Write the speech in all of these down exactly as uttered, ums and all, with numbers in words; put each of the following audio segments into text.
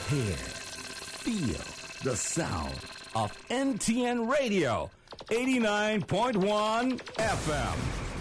Hear, feel the sound of N T N Radio, eighty-nine point one F M.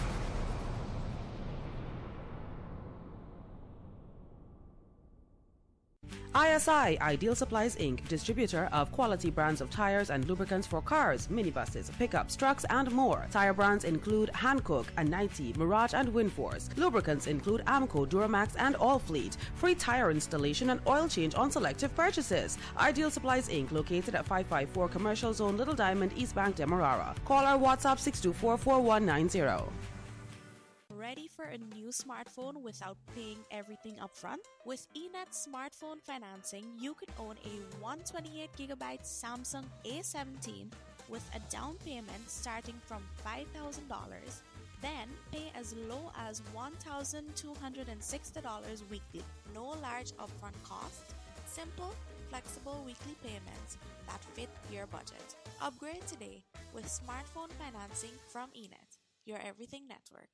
I S I, Ideal Supplies Incorporated, distributor of quality brands of tires and lubricants for cars, minibuses, pickups, trucks, and more. Tire brands include Hankook, Anite, Mirage, and Winforce. Lubricants include Amco, Duramax, and Allfleet. Free tire installation and oil change on selective purchases. Ideal Supplies Incorporated, located at five five four Commercial Zone, Little Diamond, East Bank, Demerara. Call our WhatsApp six two four, four one nine zero. Ready for a new smartphone without paying everything upfront? With eNet Smartphone Financing, you can own a one hundred twenty-eight gigabyte Samsung A seventeen with a down payment starting from five thousand dollars, then pay as low as one thousand two hundred sixty dollars weekly. No large upfront cost, simple, flexible weekly payments that fit your budget. Upgrade today with smartphone financing from eNet, your everything network.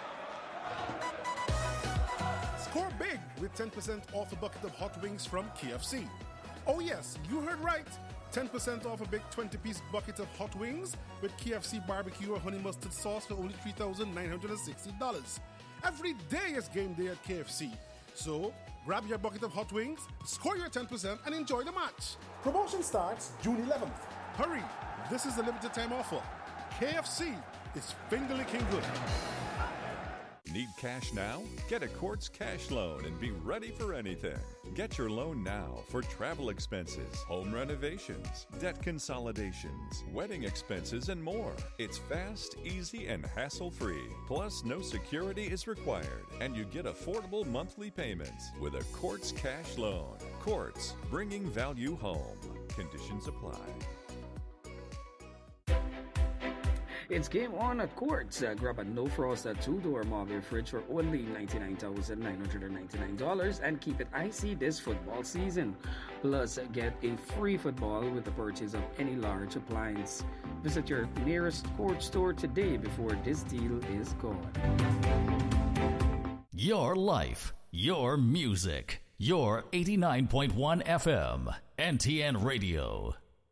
Score big with ten percent off a bucket of hot wings from K F C. Oh yes, you heard right. ten percent off a big twenty-piece bucket of hot wings with K F C barbecue or honey mustard sauce for only three thousand nine hundred sixty dollars. Every day is game day at K F C. So, grab your bucket of hot wings, score your ten percent and enjoy the match. Promotion starts June eleventh. Hurry, this is a limited time offer. K F C is finger-licking good. Need cash now? Get a Quartz cash loan and be ready for anything. Get your loan now for travel expenses, home renovations, debt consolidations, wedding expenses, and more. It's fast, easy, and hassle-free. Plus, no security is required, and you get affordable monthly payments with a Quartz cash loan. Quartz, bringing value home. Conditions apply. It's game on at Quartz. Uh, grab a no-frost uh, two-door marble fridge for only ninety-nine thousand nine hundred ninety-nine dollars and keep it icy this football season. Plus, uh, get a free football with the purchase of any large appliance. Visit your nearest Quartz store today before this deal is gone. Your life, your music, your eighty-nine point one F M, N T N Radio.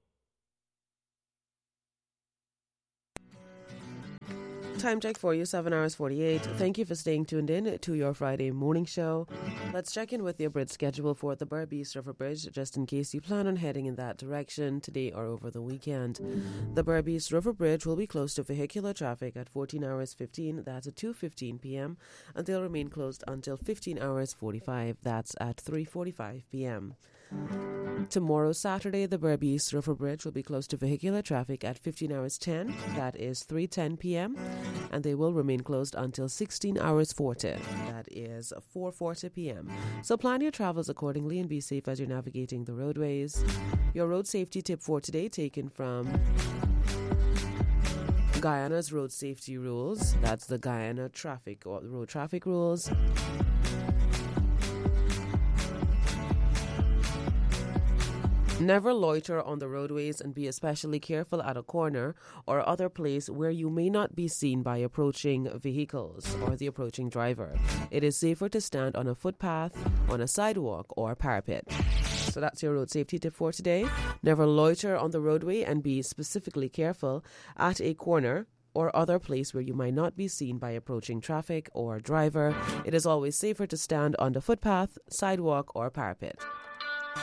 Time check for you, seven hours forty-eight. Thank you for staying tuned in to your Friday morning show. Let's check in with the abridged schedule for the Berbice River Bridge, just in case you plan on heading in that direction today or over the weekend. The Berbice River Bridge will be closed to vehicular traffic at fourteen hours fifteen, that's at two fifteen p.m., and they'll remain closed until fifteen hours forty-five, that's at three forty-five p.m. Tomorrow, Saturday, the Berbice River Bridge will be closed to vehicular traffic at fifteen hours ten, that is three ten p.m., and they will remain closed until sixteen hours forty, that is four forty p.m. So plan your travels accordingly and be safe as you're navigating the roadways. Your road safety tip for today, taken from Guyana's road safety rules. That's the Guyana traffic or road traffic rules. Never loiter on the roadways and be especially careful at a corner or other place where you may not be seen by approaching vehicles or the approaching driver. It is safer to stand on a footpath, on a sidewalk, or parapet. So that's your road safety tip for today. Never loiter on the roadway and be specifically careful at a corner or other place where you might not be seen by approaching traffic or driver. It is always safer to stand on the footpath, sidewalk, or parapet.